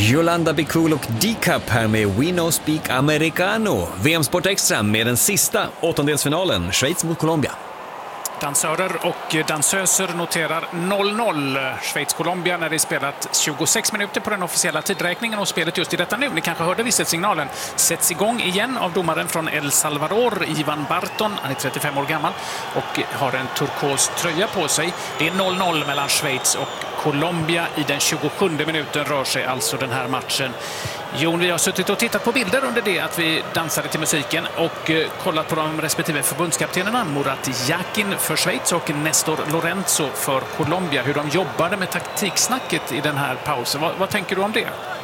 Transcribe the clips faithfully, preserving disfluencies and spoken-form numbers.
Yolanda Bikul och D-Cup här med We No Speak Americano. V M-sport extra med den sista åttondelsfinalen, Schweiz mot Colombia. Dansörer och dansöser noterar noll noll. Schweiz-Colombia när det spelat tjugosex minuter på den officiella tidräkningen och spelet just i detta nu. Ni kanske hörde visselsignalen. Sätts igång igen av domaren från El Salvador, Ivan Barton. Han är trettiofem år gammal och har en turkos tröja på sig. Det är noll noll mellan Schweiz och Colombia. I den tjugosjunde minuten rör sig alltså den här matchen. Jon, vi har suttit och tittat på bilder under det att vi dansade till musiken och eh, kollat på de respektive förbundskaptenerna Murat Yakin för Schweiz och Nestor Lorenzo för Colombia. Hur de jobbade med taktiksnacket i den här pausen. Vad, vad tänker du om det?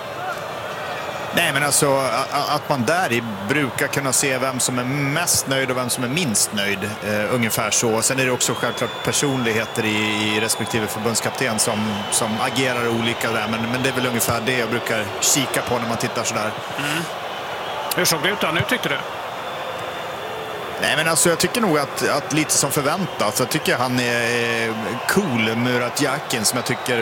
Nej, men alltså att man där i brukar kunna se vem som är mest nöjd och vem som är minst nöjd, eh, ungefär så. Sen är det också självklart personligheter i, i respektive förbundskapten som, som agerar olika där, men, men det är väl ungefär det jag brukar kika på när man tittar sådär. Mm. Hur såg det ut då? Nu tyckte du? Nej, men alltså jag tycker nog att, att lite som förväntat, så jag tycker han är cool, Murat Yakin, som jag tycker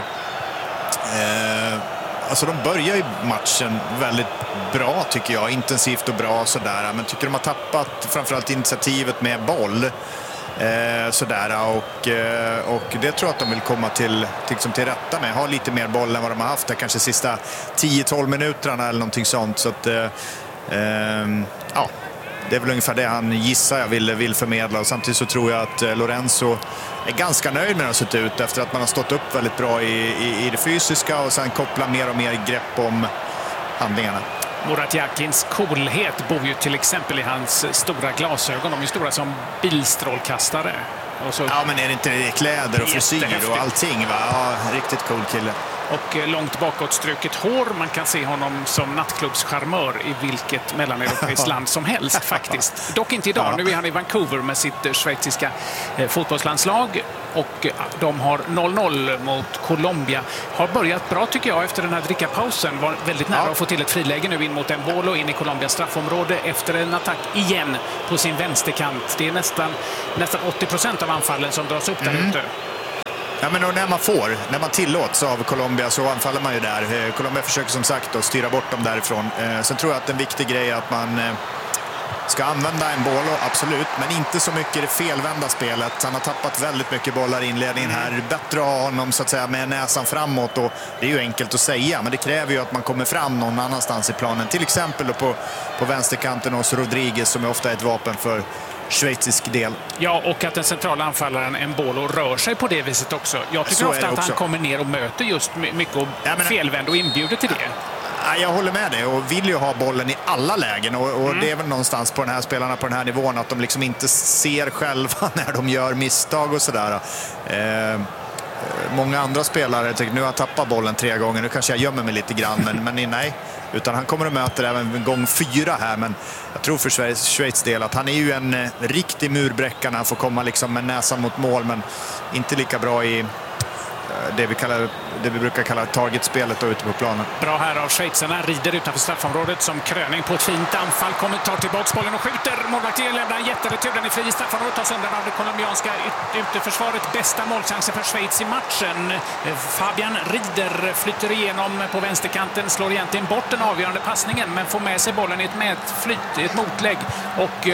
eh, alltså de börjar ju matchen väldigt bra tycker jag, intensivt och bra sådär, men tycker de har tappat framförallt initiativet med boll eh, sådär, och, eh, och det tror jag att de vill komma till, till, till rätta med, ha lite mer boll än vad de har haft där, kanske sista tio tolv minuterna eller någonting sånt, så att eh, eh, ja, det är väl ungefär det han gissar jag vill, vill förmedla, och samtidigt så tror jag att eh, Lorenzo är ganska nöjd med hur det sett ut efter att man har stått upp väldigt bra i, i, i det fysiska och sen koppla mer och mer grepp om handlingarna. Murat Yakins coolhet bor ju till exempel i hans stora glasögon. De är stora som bilstrålkastare. Och så... Ja, men är det inte kläder och frisyr och allting, va? Ja, riktigt cool kille. Och långt bakåtstruket hår. Man kan se honom som nattklubbscharmör i vilket mellaneuropeiskt land som helst faktiskt. Dock inte idag. Ja. Nu är han i Vancouver med sitt schweiziska eh, fotbollslandslag. Och de har noll noll mot Colombia. Har börjat bra tycker jag efter den här drickapausen. Var väldigt nära ja. att få till ett friläge nu in mot en boll och in i Colombias straffområde efter en attack igen på sin vänsterkant. Det är nästan, nästan åttio procent av anfallen som dras upp mm. där ute. Ja, men när man får, när man tillåts av Colombia så anfaller man ju där. Colombia försöker som sagt att styra bort dem därifrån. Sen tror jag att en viktig grej är att man ska använda en boll, absolut, men inte så mycket i det felvända spelet. Han har tappat väldigt mycket bollar i inledningen här. Bättre att ha honom så att säga med näsan framåt, och det är ju enkelt att säga, men det kräver ju att man kommer fram någon annanstans i planen. Till exempel då på, på vänsterkanten hos Rodriguez som är ofta ett vapen för schweizisk del. Ja, och att den centrala anfallaren Embolo rör sig på det viset också. Jag tycker ofta att han kommer ner och möter just mycket och ja, men... felvänd och inbjuder till det. Ja, jag håller med dig och vill ju ha bollen i alla lägen, och, och mm. det är väl någonstans på den här spelarna på den här nivån att de liksom inte ser själva när de gör misstag och sådär. Eh, många andra spelare tycker nu har jag tappat bollen tre gånger, nu kanske jag gömmer mig lite grann, men, men nej. Utan han kommer att möta även gång fyra här, men jag tror för Schweiz, Schweiz del att han är ju en eh, riktig murbräcka när han får komma liksom med näsan mot mål, men inte lika bra i eh, det vi kallar, det vi brukar kalla targetspelet ute på planen. Bra här av schweizarna, rider utanför straffområdet som kröning på ett fint anfall, kommer tar tillbaka bollen och skjuter. Målvakten lämnar en jätteretur, den är fri i straffområdet, tas undan av det colombianska ytterförsvaret. Bästa målchansen för Schweiz i matchen. Fabian Rieder flyter igenom på vänsterkanten, slår egentligen bort den avgörande passningen, men får med sig bollen i ett mätflyt, i ett motlägg, och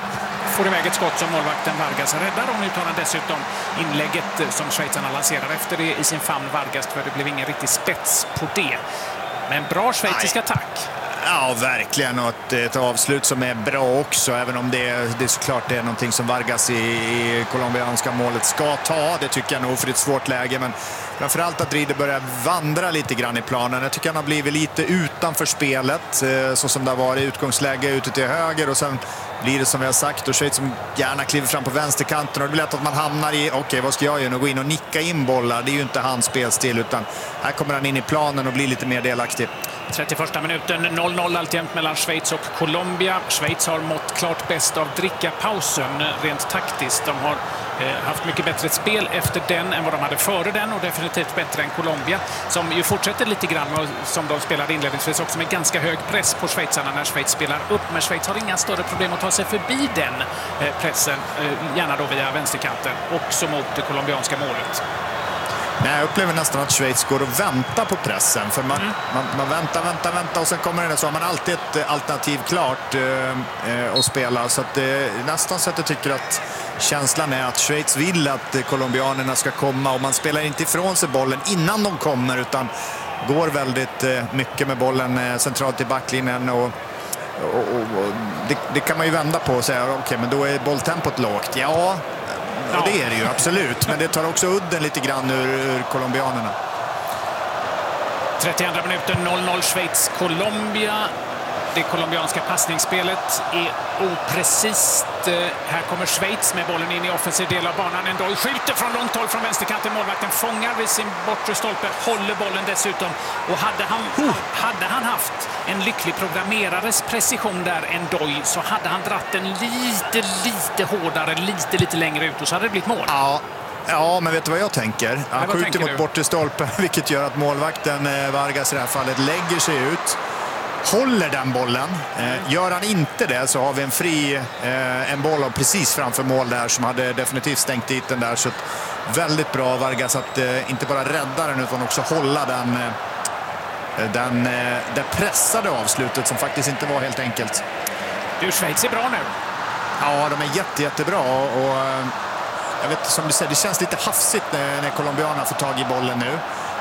får iväg ett skott som målvakten Vargas räddar, och nu tar han dessutom inlägget som schweizarna lanserar efter det i sin famn Vargas, för det blev ingen riktig spets på det. Men bra schweizisk attack. Ja, verkligen, och ett, ett avslut som är bra också, även om det, det såklart är någonting som Vargas i, i colombianska målet ska ta. Det tycker jag nog, för det är ett svårt läge, men framförallt att Rieder börjar vandra lite grann i planen. Jag tycker han har blivit lite utanför spelet, så som det var i utgångsläge ute till höger, och sen blir det som vi har sagt, och Schweiz som gärna kliver fram på vänsterkanten, och det blir lätt att man hamnar i, okej, okay, vad ska jag göra nu? Gå in och nicka in bollar, det är ju inte hans spelstil, utan här kommer han in i planen och blir lite mer delaktig. trettioförsta minuten, noll noll alltjämt mellan Schweiz och Colombia. Schweiz har mått klart bäst av drickapausen rent taktiskt. De har eh, haft mycket bättre spel efter den än vad de hade före den, och definitivt bättre än Colombia, som ju fortsätter lite grann med, som de spelade inledningsvis också, med ganska hög press på schweizarna när Schweiz spelar upp. Men Schweiz har inga större problem att ta sig förbi den eh, pressen, eh, gärna då via vänsterkanten, också mot det colombianska målet. Nej, jag upplever nästan att Schweiz går och väntar på pressen. För man, mm. man, man väntar, väntar, väntar och sen kommer det så har man alltid ett alternativ klart eh, att spela. Så att det nästan så att jag tycker att känslan är att Schweiz vill att colombianerna ska komma. Och man spelar inte ifrån sig bollen innan de kommer utan går väldigt eh, mycket med bollen eh, centralt i backlinjen. Och, och, och, och det, det kan man ju vända på och säga, okej, okay, men då är bolltempot lågt. Ja... Och det är det ju, absolut. Men det tar också udden lite grann ur, ur colombianerna. trettioandra minuten, noll noll Schweiz-Colombia. Det colombianska passningsspelet är oprecist. Här kommer Schweiz med bollen in i offensiv del av banan. Ndoye skjuter från långt håll från vänsterkanten. Målvakten fångar vid sin bortre stolpe, håller bollen dessutom. Och hade han, uh. hade han haft en lycklig programmerares precision där, Ndoye, så hade han dratt den lite, lite hårdare, lite, lite längre ut och så hade det blivit mål. Ja. Ja, men vet du vad jag tänker? Han skjuter mot bortre stolpe, vilket gör att målvakten Vargas i det här fallet lägger sig ut. Håller den bollen. Eh, gör han inte det så har vi en fri eh, en boll precis framför mål där som hade definitivt stängt dit den där. Så väldigt bra Vargas att eh, inte bara rädda den utan också hålla den, eh, den eh, det pressade avslutet som faktiskt inte var helt enkelt. Du, Schweiz är bra nu. Ja, de är jätte, jättebra och, och jag vet, som du säger, det känns lite hafsigt när, när colombianerna får tag i bollen nu.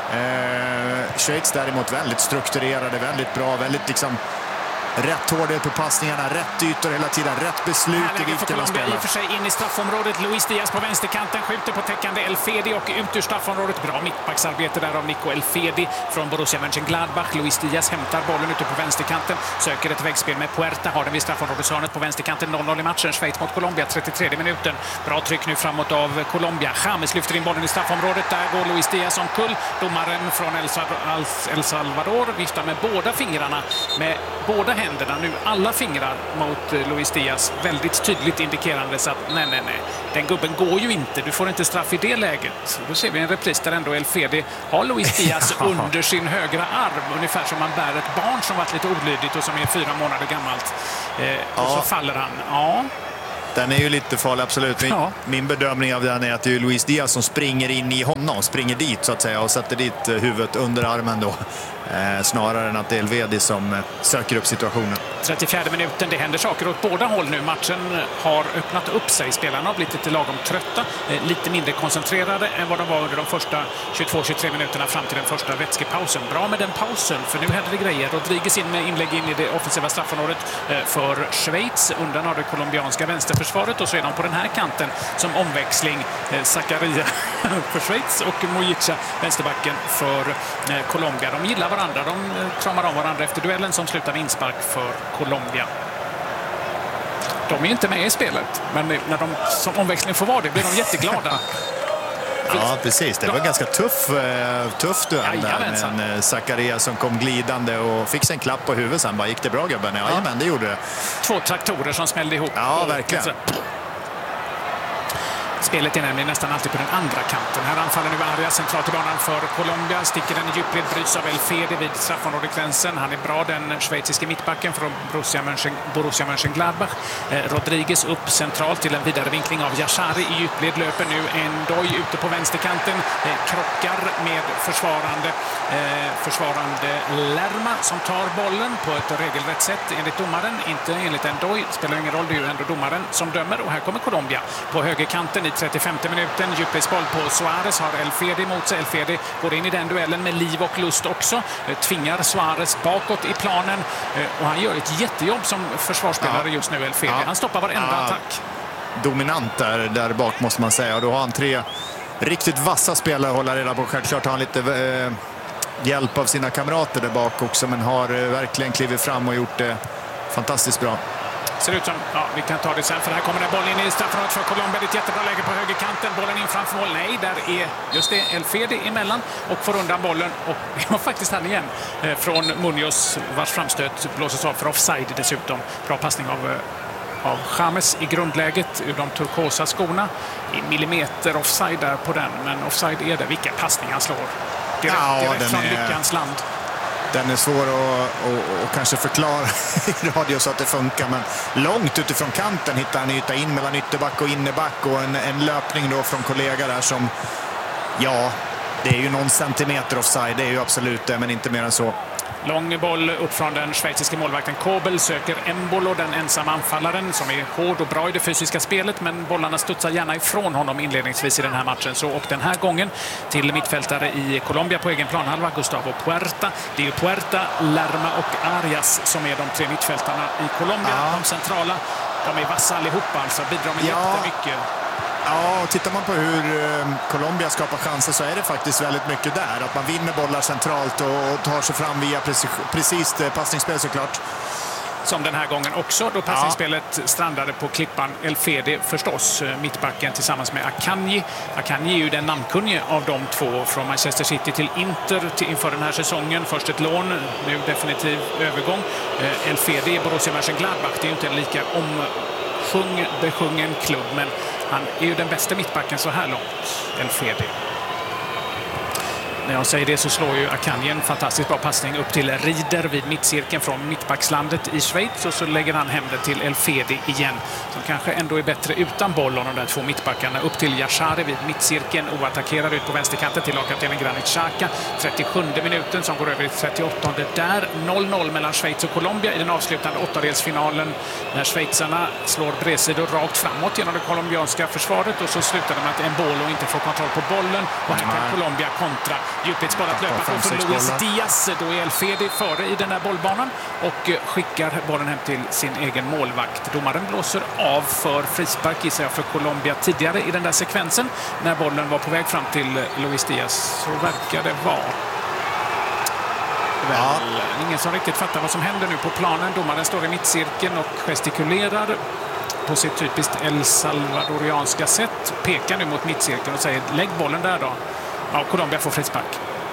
Eh, Schweiz däremot väldigt strukturerade, väldigt bra, väldigt liksom rätt hårdhet på passningarna, rätt ytor hela tiden, rätt beslut i vilken man spelar. I och för sig in i straffområdet, Luis Diaz på vänsterkanten skjuter på täckande El Fedi och ut ur straffområdet. Bra mittbacksarbete där av Nico El Fedi från Borussia Mönchengladbach. Luis Diaz hämtar bollen ute på vänsterkanten, söker ett väggspel med Puerta, har den vid straffområdeshörnet på vänsterkanten. noll noll i matchen, Schweiz mot Colombia, trettiotredje minuten. Bra tryck nu framåt av Colombia. James lyfter in bollen i straffområdet, där går Luis Diaz omkull. Domaren från El Salvador viftar med båda fingrarna, med båda händerna nu, alla fingrar mot Luis Diaz, väldigt tydligt indikerande så att nej, nej, nej, den gubben går ju inte, du får inte straff i det läget. Då ser vi en repris där ändå El Fedi har Luis Diaz under sin högra arm, ungefär som man bär ett barn som varit lite olydigt och som är fyra månader gammalt. Eh, och ja. Så faller han. Ja. Den är ju lite farlig, absolut. Min, ja. min bedömning av den är att det är Luis Diaz som springer in i honom, springer dit så att säga och sätter dit huvudet under armen då. Eh, snarare än att det är El Fedi som eh, söker upp situationen. trettiofjärde minuten, det händer saker åt båda håll nu. Matchen har öppnat upp sig. Spelarna har blivit lite lagom trötta, eh, lite mindre koncentrerade än vad de var under de första tjugotvå tjugotre minuterna fram till den första vätskepausen. Bra med den pausen, för nu händer det grejer. Rodriguez in med inlägg in i det offensiva straffområdet eh, för Schweiz. Undan har det colombianska vänsterförsvaret och så är de på den här kanten som omväxling. Eh, Zakaria för Schweiz och Mojica, vänsterbacken för eh, Colombia. De gillar varandra, de kramar om varandra efter duellen som slutar med inspark för Colombia. De är inte med i spelet, men när de som omväxling får vara det blir de jätteglada. Ja, precis. Det var ganska tuff, tuff duell där med en Zakaria som kom glidande och fick en klapp på huvudet sen. Bara, gick det bra, gubben? Ja, ja. Men det gjorde det. Två traktorer som smällde ihop. Ja, verkligen. Spelet är nämligen nästan alltid på den andra kanten. Här anfaller nu Arias centralt i banan för Colombia. Sticker den i djupled, bryts av El Fedi vid straffområdegränsen. Han är bra, den schweiziske mittbacken från Borussia, Mönchen, Borussia Mönchengladbach. Eh, Rodriguez upp centralt till en vidarevinkling av Yashari i djupled. Löper nu Ndoye ute på vänsterkanten. Eh, krockar med försvarande, eh, försvarande Lerma som tar bollen på ett regelrätt sätt enligt domaren. Inte enligt Ndoye. Spelar ingen roll, det är ju ändå domaren som dömer. Och här kommer Colombia på högerkanten i trettiofemte minuten. Djupledsboll på Suarez, har El Fedi mot sig. El Fedi går in i den duellen med liv och lust också. Tvingar Suarez bakåt i planen. Och han gör ett jättejobb som försvarsspelare ja. just nu, El Fedi. Ja. Han stoppar varenda ja. attack. Dominant där, där bak måste man säga. Och då har han tre riktigt vassa spelare att hålla reda på. Självklart har han lite eh, hjälp av sina kamrater där bak också. Men har eh, verkligen klivit fram och gjort det fantastiskt bra. Ser ut som, ja, vi kan ta det sen, för här kommer det boll in i straffområdet för Colombia. Det är ett jättebra läge på högerkanten. Bollen in framför mål. Nej, där är just det El Fedi emellan och får undan bollen. Och det var faktiskt han igen eh, från Munoz, vars framstöt blåses av för offside dessutom. Bra passning av, eh, av James i grundläget ur de turkosa skorna. I millimeter offside där på den, men offside är det. Vilka passning han slår. Direkt, ja, direkt från är... lyckans land. Den är svår att, att, att kanske förklara i radio så att det funkar. Men långt utifrån kanten hittar han yta in mellan ytterback och innerback. Och en, en löpning då från kollega där som, ja, Det är ju någon centimeter offside, det är ju absolut det, men inte mer än så. Lång boll upp från den schweiziska målvakten Kobel, söker Embolo, den ensamma anfallaren som är hård och bra i det fysiska spelet, men bollarna studsar gärna ifrån honom inledningsvis i den här matchen. Så, och den här gången till mittfältare i Colombia på egen planhalva, Gustavo Puerta. Det är ju Puerta, Lerma och Arias som är de tre mittfältarna i Colombia. Ja. De centrala, de är vassa allihopa, alltså bidrar med ja. jättemycket. Ja, och tittar man på hur eh, Colombia skapar chanser så är det faktiskt väldigt mycket där. Att man vinner bollar centralt och tar sig fram via precis, precis passningsspel såklart. Som den här gången också, då passningsspelet ja. strandade på klippan El Fede förstås, mittbacken tillsammans med Akanji. Akanji är ju den namnkunnige av de två från Manchester City till Inter till inför den här säsongen. Först ett lån, nu definitiv övergång. Eh, El Fede i Borussia Mönchengladbach, det är ju inte en lika omsjung, besjungen klubb, men han är ju den bästa mittbacken så här långt, El Fede. När jag säger det så slår ju Akanji en fantastiskt bra passning upp till Rieder vid mittcirkeln från mittbackslandet i Schweiz, och så lägger han hem det till El Fede igen, som kanske ändå är bättre utan boll, och de där två mittbackarna upp till Yashari vid mittcirkeln, oattackerad ut på vänsterkanten till lagkaptenen Granit Xhaka. trettiosjunde minuten som går över i trettioåttonde där. noll noll mellan Schweiz och Colombia i den avslutande åttondelsfinalen, när schweizarna slår bredsidor rakt framåt genom det colombianska försvaret, och så slutar de med att Embolo inte får kontroll på bollen, och här kan Colombia kontra. Djupledsbollat löpa på för Luis Diaz. Då är El Fede före i den där bollbanan och skickar bollen hem till sin egen målvakt. Domaren blåser av för frispark, gissar jag, för Colombia tidigare i den där sekvensen. När bollen var på väg fram till Luis Diaz så verkar det vara väl ja. ingen som riktigt fattar vad som händer nu på planen. Domaren står i mittcirkeln och gestikulerar på sitt typiskt El Salvadorianska sätt. Pekar nu mot mittcirkeln och säger lägg bollen där då. Ja, Colombia får frispark.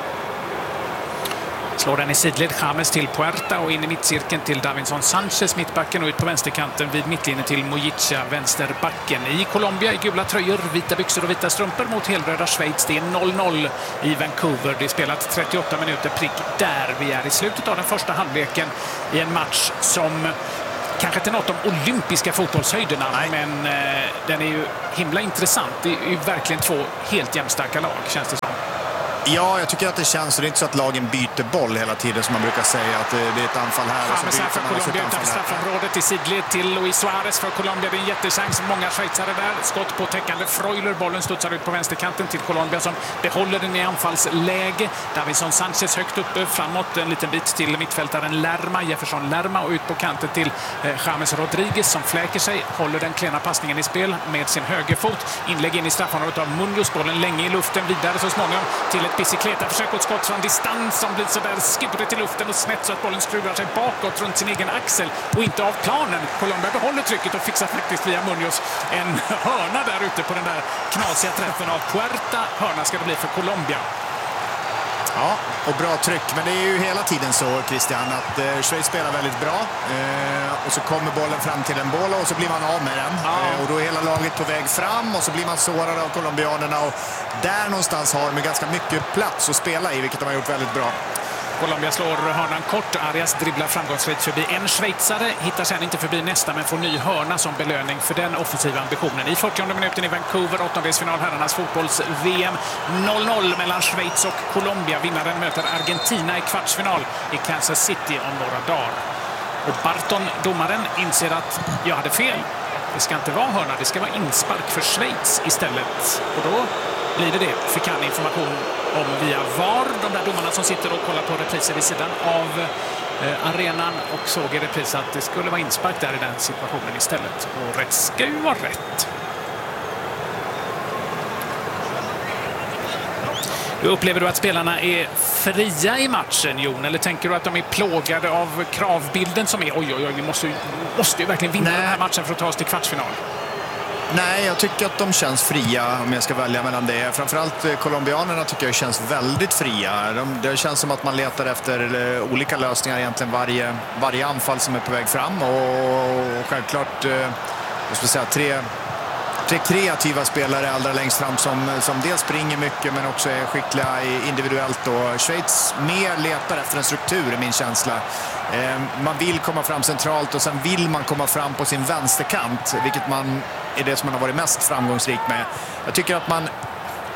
Slår den i sidled, James till Puerta och in i mittcirkeln till Davinson Sanchez, mittbacken, och ut på vänsterkanten vid mittlinjen till Mojica, vänsterbacken. I Colombia i gula tröjor, vita byxor och vita strumpor mot helröda Schweiz. Det är noll noll i Vancouver. Det är spelat trettioåtta minuter prick där. Vi är i slutet av den första halvleken i en match som kanske inte något om olympiska fotbollshöjderna, Nej. men eh, den är ju himla intressant. Det är ju verkligen två helt jämnstarka lag, känns det som. Ja, jag tycker att det känns. Det är inte så att lagen byter boll hela tiden som man brukar säga, att det är ett anfall här ja, och så byter för man Colombia utanför straffområdet i sidled till Luis Suarez för Colombia. Det är en jättechans. Många schweizare där. Skott på täckande Freuler. Bollen studsar ut på vänsterkanten till Colombia som behåller den i anfallsläge. Davinson Sanchez högt uppe framåt. En liten bit till mittfältaren Lerma, Jefferson Lerma, och ut på kanten till eh, James Rodriguez som fläker sig. Håller den klena passningen i spel med sin högerfot. Inlägg in i straffområdet av Munoz. Bollen länge i luften. Vidare så småningom till ett bicicleta försök åt skott från distans som blir så där skipret i luften och snett så att bollen skruvar sig bakåt runt sin egen axel och inte av planen. Colombia behåller trycket och fixar faktiskt via Munoz en hörna där ute på den där knasiga träffen av Puerta. Hörna ska det bli för Colombia. Ja, och bra tryck. Men det är ju hela tiden så, Christian, att eh, Schweiz spelar väldigt bra. Eh, och så kommer bollen fram till en boll och så blir man av med den. Ja. Eh, och då är hela laget på väg fram och så blir man sårad av colombianerna. Och där någonstans har de ganska mycket plats att spela i, vilket de har gjort väldigt bra. Colombia slår hörnan kort. Arias dribblar framgångsrikt förbi en schweizare. Hittar sen inte förbi nästa, men får ny hörna som belöning för den offensiva ambitionen. I fyrtionde minuten i Vancouver, åttondelsfinal herrarnas fotbolls-V M. noll noll mellan Schweiz och Colombia. Vinnaren möter Argentina i kvartsfinal i Kansas City om några dagar. Och Barton, domaren, inser att jag hade fel. Det ska inte vara hörna, det ska vara inspark för Schweiz istället. Och då blir det det. Fick han information om via V A R. De där domarna som sitter och kollar på repriser vid sidan av eh, arenan och såg i repris att det skulle vara inspark där i den situationen istället. Och rätt ska ju vara rätt. Upplever du att spelarna är fria i matchen, Jon? Eller tänker du att de är plågade av kravbilden som är oj, oj, oj, vi måste ju, måste ju verkligen vinna Nej. den här matchen för att ta oss till kvartsfinal? Nej, jag tycker att de känns fria om jag ska välja mellan det. Framförallt colombianerna tycker jag känns väldigt fria. De, det känns som att man letar efter eh, olika lösningar egentligen varje, varje anfall som är på väg fram. Och, och självklart, eh, jag ska säga, tre... Tre kreativa spelare allra längst fram som, som dels springer mycket men också är skickliga individuellt. Och Schweiz mer letar efter en struktur, är min känsla. Eh, man vill komma fram centralt och sen vill man komma fram på sin vänsterkant, vilket man är det som man har varit mest framgångsrik med. Jag tycker att man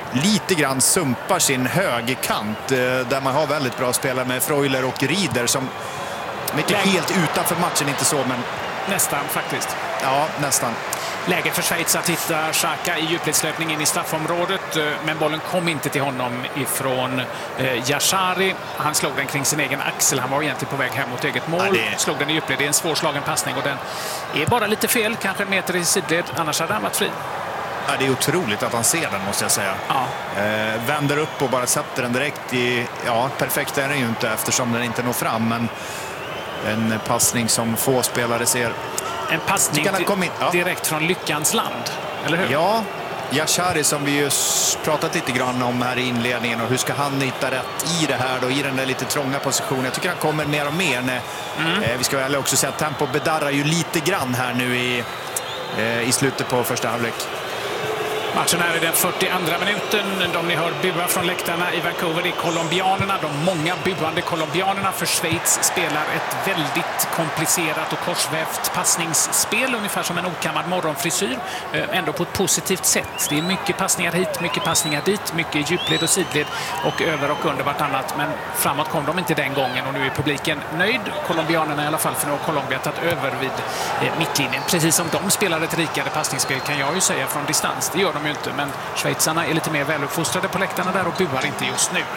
lite grann sumpar sin högerkant eh, där man har väldigt bra spelare med Freuler och Rieder som inte Läge. helt utanför matchen, inte så, men Nästan faktiskt. ja, nästan. Läge för Schweiz att hitta Xhaka i djupledslöpning in i straffområdet, men bollen kom inte till honom ifrån eh, Yashari. Han slog den kring sin egen axel. Han var egentligen på väg hem mot eget mål. Ja, det... Slog den i djupled. Det är en svårslagen passning och den är bara lite fel, kanske en meter i sidled. Annars hade han varit fri. Ja, det är otroligt att han ser den, måste jag säga. Ja. Eh, vänder upp och bara sätter den direkt i... Ja, perfekt är den ju inte eftersom den inte når fram, men en passning som få spelare ser. En passning in, ja. direkt från lyckans land, eller hur? Ja, Yashari som vi ju pratat lite grann om här i inledningen, och hur ska han hitta rätt i det här då, i den där lite trånga positionen. Jag tycker han kommer mer och mer. När, mm. eh, vi ska väl också säga att tempo bedarrar ju lite grann här nu i, eh, i slutet på första halvlek. Matchen är i den fyrtioandra minuten. De ni hör bua från läktarna i Vancouver är colombianerna. De många buande colombianerna, för Schweiz spelar ett väldigt komplicerat och korsvävt passningsspel, ungefär som en okammad morgonfrisyr, ändå på ett positivt sätt. Det är mycket passningar hit, mycket passningar dit, mycket djupled och sidled och över och under vartannat, men framåt kom de inte den gången och nu är publiken nöjd. Colombianerna i alla fall, för nu har Colombia tagit över vid mittlinjen. Precis som de spelar ett rikare passningsspel, kan jag ju säga från distans. Det gör de inte, men schweizarna är lite mer väluppfostrade på läktarna där och buar inte just nu.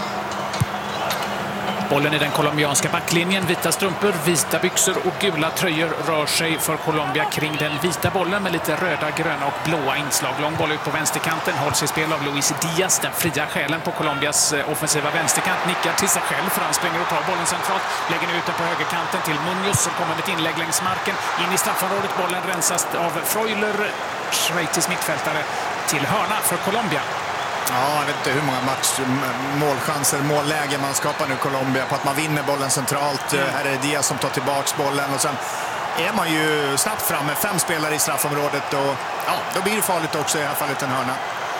Bollen i den colombianska backlinjen, vita strumpor, vita byxor och gula tröjor rör sig för Colombia kring den vita bollen med lite röda, gröna och blåa inslag. Lång boll ut på vänsterkanten, hålls i spel av Luis Diaz, den fria själen på Colombias offensiva vänsterkant, nickar till sig själv för han springer och tar bollen centralt, lägger nu ut den på högerkanten till Munoz som kommer med ett inlägg längs marken, in i straffområdet, bollen rensas av Freuler, schweizisk mittfältare, till hörna för Colombia. Ja, jag vet inte hur många match, målchanser, mållägen man skapar nu Colombia på att man vinner bollen centralt. Mm. Här är det Diaz som tar tillbaks bollen och sen är man ju snabbt fram med fem spelare i straffområdet och ja, då blir det farligt också i det här fallet en hörna.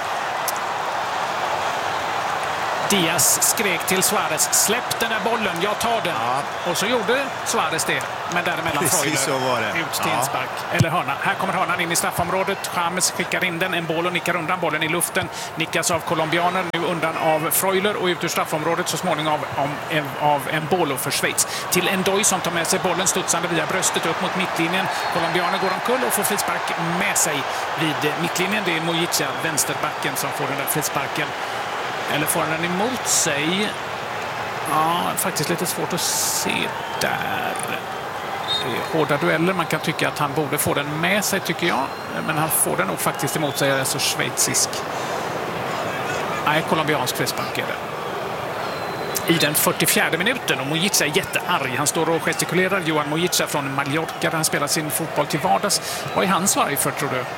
Diaz skrek till Suarez, släpp den där bollen, jag tar den. Ja. Och så gjorde Suarez det, men däremellan Freuler ut till inspark. Ja. Eller hörna. Här kommer hörnan in i straffområdet. James skickar in den, en boll och nickar undan bollen i luften. Nickas av colombianer, nu undan av Freuler och ut ur straffområdet så småningom av, av en boll för Schweiz. Till Ndoye som tar med sig bollen studsande via bröstet upp mot mittlinjen. Colombianer går omkull och får frispark med sig vid mittlinjen. Det är Mojica, vänsterbacken, som får den där frisparken. Eller får han den emot sig? Ja, faktiskt lite svårt att se där. Det är hårda dueller. Man kan tycka att han borde få den med sig, tycker jag. Men han får den nog faktiskt emot sig. Alltså schweizisk. Nej, colombiansk frispark är det. I den fyrtiofjärde minuten, och Mojica är jättearg. Han står och gestikulerar. Johan Mojica från Mallorca, där han spelar sin fotboll till vardags. Vad är han arg för, tror du?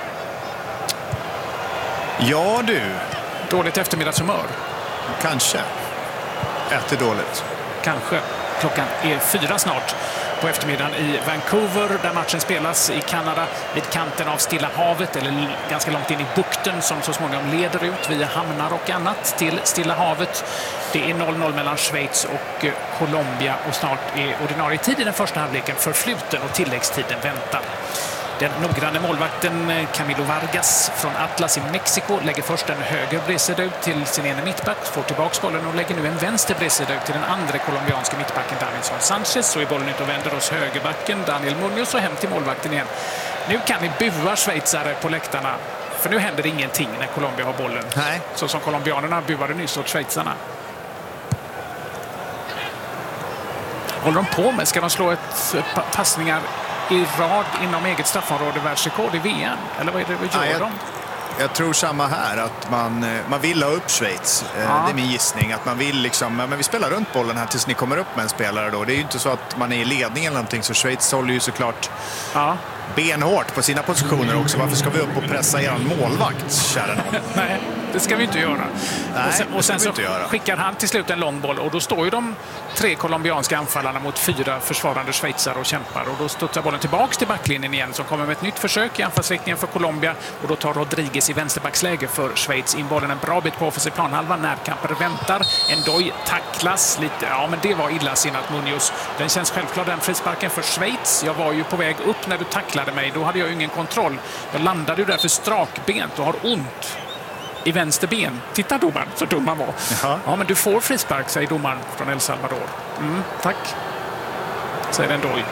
Ja, du. Dåligt eftermiddagshumör. Kanske. Äter dåligt. Kanske. Klockan är fyra snart på eftermiddagen i Vancouver, där matchen spelas i Kanada vid kanten av Stilla havet, eller ganska långt in i bukten som så småningom leder ut via hamnar och annat till Stilla havet. Det är noll noll mellan Schweiz och Colombia och snart är ordinarie tid i den första halvleken förfluten och tilläggstiden väntar. Den noggranne målvakten Camilo Vargas från Atlas i Mexiko lägger först en höger bredsida ut till sin ene mittback, får tillbaka bollen och lägger nu en vänster bredsida ut till den andra colombianska mittbacken Davinson Sanchez. Så är bollen ut och vänder hos högerbacken Daniel Munoz och hem till målvakten igen. Nu kan ni bua schweizare på läktarna, för nu händer det ingenting när Colombia har bollen. Nej. Så som colombianerna buade nyss åt schweizarna. Håller de på med? Ska de slå ett passningar i rad inom eget straffområde, världsrekord i V M? Eller vad är det vi gör? Nej, de? Jag tror samma här, att man, man vill ha upp Schweiz. Ja. Det är min gissning. Att man vill liksom, men vi spelar runt bollen här tills ni kommer upp med en spelare då. Det är ju inte så att man är i ledning eller någonting, så Schweiz håller ju såklart ja. benhårt på sina positioner också. Varför ska vi upp och pressa eran målvakt, kära någon? Nej, det ska vi inte göra. Nej, och sen, och sen så göra. skickar han till slut en lång boll och då står ju de tre colombianska anfallarna mot fyra försvarande schweizare och kämpar. Och då studsar bollen tillbaks till backlinjen igen, som kommer med ett nytt försök i anfallsriktningen för Colombia. Och då tar Rodriguez i vänsterbacksläge för Schweiz in bollen en bra bit på offensiv planhalva. Närkamper väntar. Ndoye tacklas lite. Ja, men det var illasinnat Munoz. Den känns självklar, den frisparken för Schweiz. Jag var ju på väg upp när du tacklade mig. Då hade jag ju ingen kontroll. Jag landade ju därför strakbent och har ont. i vänster ben. Titta domaren, så dum han var. Jaha. Ja, men du får frispark, säger domaren från El Salvador. Mm, tack, säger en Doy.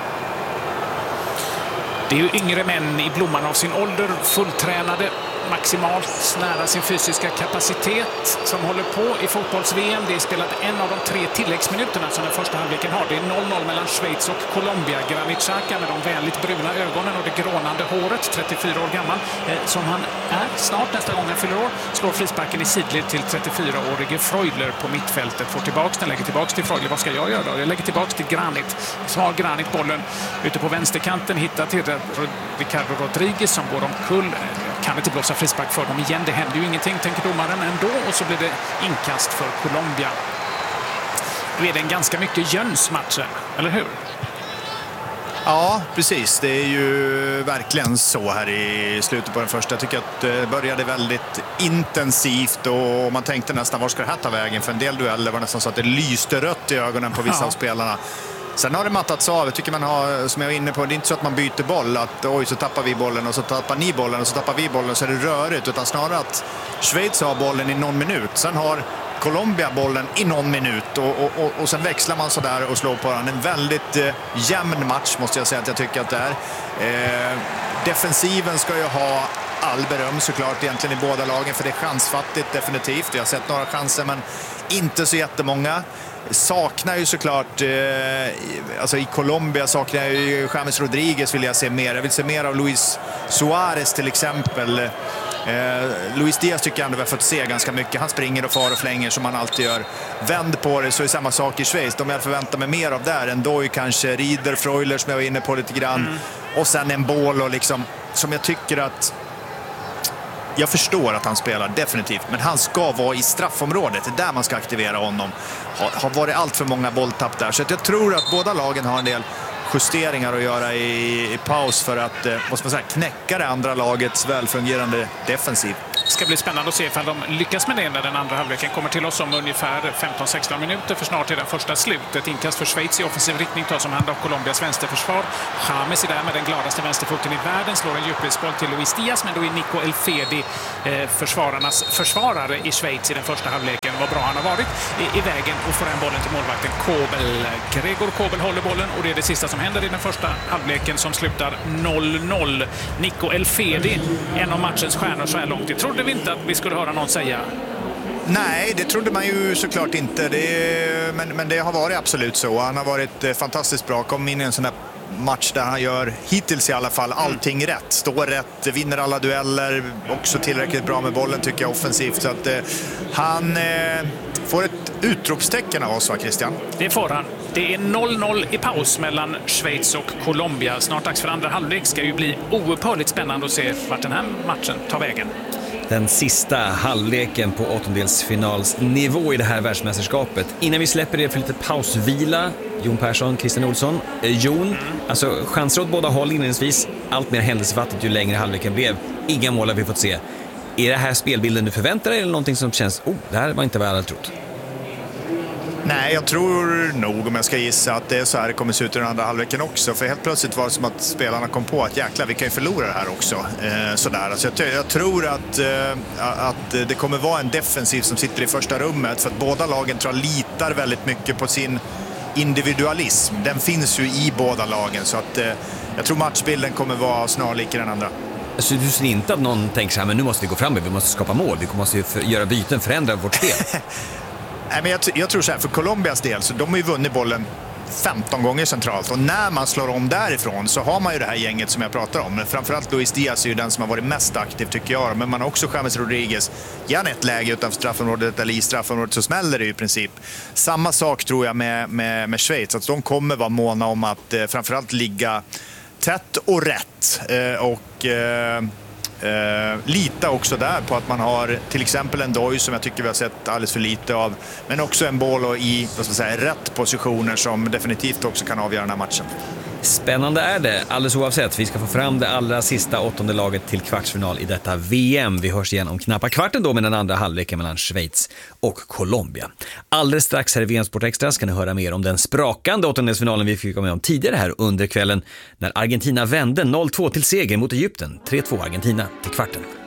Det är ju yngre män i blomman av sin ålder, fulltränade, maximalt nära sin fysiska kapacitet som håller på i fotbolls-V M. Det är spelat en av de tre tilläggsminuterna som den första halvleken har. Det är noll noll mellan Schweiz och Colombia. Granit Xhaka med de vänligt bruna ögonen och det grånande håret, trettiofyra år gammal, eh, som han är snart nästa gång han fyller år, slår frisparken i sidled till trettiofyraårige Freuler på mittfältet. Får tillbaks den, lägger tillbaks till Freuler. Vad ska jag göra då? Jag lägger tillbaks till Granit. Så har Granit bollen ute på vänsterkanten, hittar till Ricardo Rodriguez som går omkull. Kan inte blåsa frispark för dem igen. Det händer ju ingenting, tänker domaren ändå. Och så blir det inkast för Colombia. Då är det en ganska mycket jöns matchen, eller hur? Ja, precis. Det är ju verkligen så här i slutet på den första. Jag tycker att det började väldigt intensivt och man tänkte nästan, var ska det här ta vägen? För en del dueller var nästan så att det lyste rött i ögonen på vissa Ja. av spelarna. Sen har det mattats av. Jag tycker man har, som jag var inne på, det är inte så att man byter boll. Att oj, så tappar vi bollen och så tappar ni bollen och så tappar vi bollen, så är det rörigt. Utan snarare att Schweiz har bollen i någon minut. Sen har Colombia bollen i någon minut och, och, och, och sen växlar man så där och slår på den. En väldigt eh, jämn match måste jag säga att jag tycker att det är. Eh, defensiven ska ju ha all beröm såklart egentligen i båda lagen, för det är chansfattigt definitivt. Jag har sett några chanser men inte så jättemånga. Saknar ju såklart, eh, alltså i Colombia saknar jag ju James Rodriguez, vill jag se mer. Jag vill se mer av Luis Suarez till exempel. Eh, Luis Diaz tycker jag ändå vi har fått se ganska mycket. Han springer och far och flänger som han alltid gör. Vänd på det, så är samma sak i Schweiz. De jag förväntar mig mer av där. En Doy kanske, Rieder, Freuler som jag var inne på lite grann. Mm. Och sen en boll och liksom, som jag tycker att jag förstår att han spelar definitivt, men han ska vara i straffområdet. Det är där man ska aktivera honom. Har, har varit allt för många bolltapp där. Så att jag tror att båda lagen har en del justeringar att göra i, i paus för att eh, måste man säga, knäcka det andra lagets välfungerande defensiv. Det ska bli spännande att se ifall de lyckas med det när den andra halvleken kommer till oss om ungefär femton sexton minuter, för snart är den första slut. Ett inkast för Schweiz i offensiv riktning tas om hand av Colombias vänsterförsvar. James är där med den gladaste vänsterfoten i världen, slår en djupledsboll till Luis Diaz, men då är Nico Elfedi, eh, försvararnas försvarare i Schweiz i den första halvleken, vad bra han har varit, i, i vägen och får den bollen till målvakten Kobel. Gregor Kobel håller bollen och det är det sista som händer i den första halvleken som slutar noll noll. Nico Elfedi, en av matchens stjärnor så här långt. Jag trodde vi inte att vi skulle höra någon säga. Nej, det trodde man ju såklart inte. Det, men, men det har varit absolut så. Han har varit fantastiskt bra. Kom in i en sån där match där han gör, hittills i alla fall, allting mm. rätt. Står rätt, vinner alla dueller. Också tillräckligt bra med bollen tycker jag offensivt. Så att eh, han eh, får ett utropstecken av oss, va, Christian? Det får han. Det är noll noll i paus mellan Schweiz och Colombia. Snart dags för andra halvlek. Ska ju bli oupphörligt spännande att se vart den här matchen tar vägen. Den sista halvleken på åttondelsfinalsnivå i det här världsmästerskapet. Innan vi släpper det för lite pausvila, Jon Persson, Christian Olsson. Eh, Jon, mm. alltså chanser åt båda håll inledningsvis. Allt mer händelsefattigt ju längre halvleken blev. Inga mål har vi fått se. Är det här spelbilden du förväntar dig eller någonting som känns, oh, det här var inte vad jag hade trott? Nej, jag tror nog, om jag ska gissa, att det är så här det kommer se ut i den andra halvleken också. För helt plötsligt var det som att spelarna kom på att jäklar, vi kan ju förlora det här också. Eh, sådär. Alltså jag, jag tror att, eh, att det kommer vara en defensiv som sitter i första rummet. För att båda lagen tror jag litar väldigt mycket på sin individualism. Den finns ju i båda lagen. Så att, eh, jag tror matchbilden kommer vara snarlik i den andra. Så du ser inte att någon tänker så här, men nu måste vi gå fram, vi måste skapa mål, vi måste ju göra byten, förändra vårt spel? Nej, men jag, jag tror så här, för Colombias del, så de har ju vunnit bollen femton gånger centralt. Och när man slår om därifrån så har man ju det här gänget som jag pratar om. Men framförallt Luis Diaz är ju den som har varit mest aktiv tycker jag. Men man har också James Rodriguez. Gärna ett läge utanför straffområdet eller i straffområdet så smäller det ju i princip. Samma sak tror jag med, med, med Schweiz. Att de kommer vara måna om att eh, framförallt ligga tätt och rätt. Eh, och... Eh, Uh, lita också där på att man har till exempel en Doy som jag tycker vi har sett alldeles för lite av, men också en boll och i vad ska man säga, rätt positioner som definitivt också kan avgöra den här matchen. Spännande är det, alldeles oavsett. Vi ska få fram det allra sista åttonde laget till kvartsfinal i detta V M. Vi hörs igen om knappa kvarten då med den andra halvleken mellan Schweiz och Colombia. Alldeles strax här i V M Sport Extra ska ni höra mer om den sprakande åttondelsfinalen vi fick med om tidigare här under kvällen när Argentina vände noll två till seger mot Egypten. tre två Argentina till kvarten.